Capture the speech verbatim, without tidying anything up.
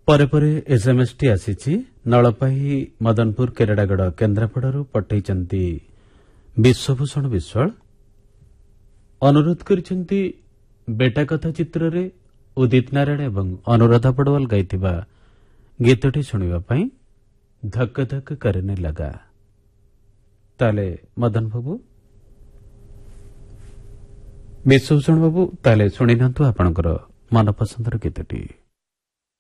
ପରେ ପରେ ଏସ୍ଏମ୍ଏସ୍ ଟି ଆସିଛି। ନଳପାହି ମଦନପୁର କେରଡ଼ାଗଡ଼ କେନ୍ଦ୍ରାପଡ଼ାରୁ ପଠାଇଛନ୍ତି ବିଶ୍ୱଭୂଷଣ ବିଶ୍ୱାଳ। ଅନୁରୋଧ କରିଛନ୍ତି ବେଟା କଥା ଚିତ୍ରରେ ଉଦିତ ନାରାୟଣ ଏବଂ ଅନୁରାଧା ପଡ଼ୱାଲ ଗାଇଥିବା ଗୀତଟି ଶୁଣିବା ପାଇଁ। ଧକ ଧକ କରନେ ଲଗା। ତାହେଲେ ମଦନ ବାବୁ, ବିଶ୍ୱଭୂଷଣ ବାବୁ, ତାହେଲେ ଶୁଣି ନିଅନ୍ତୁ ଆପଣଙ୍କର ମନପସନ୍ଦର ଗୀତଟି।